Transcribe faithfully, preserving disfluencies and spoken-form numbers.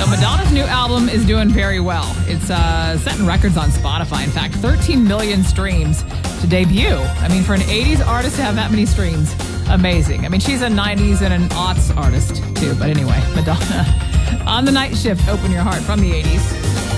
So Madonna's new album is doing very well. It's uh, setting records on Spotify. In fact, thirteen million streams to debut. I mean, for an eighties artist to have that many streams, amazing. I mean, she's a nineties and an aughts artist too. But anyway, Madonna on the night shift. Open your heart from the eighties.